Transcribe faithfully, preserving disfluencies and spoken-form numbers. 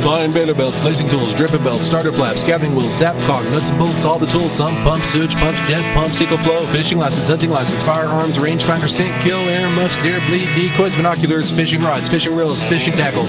Line baler belts, lacing tools, dripping belts, starter flaps, gathering wheels, dap cog, nuts and bolts, all the tools, some pumps, sewage pumps, jet pumps, eco flow, fishing license, hunting license, firearms, rangefinder, sink, kill, air muffs, deer bleed, decoys, binoculars, fishing rods, fishing reels, fishing tackle,